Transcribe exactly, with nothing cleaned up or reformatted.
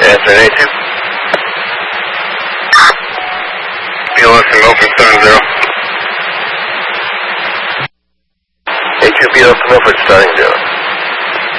Answer A two. B L S and Milford seven zero. A two B L S and Milford starting zero.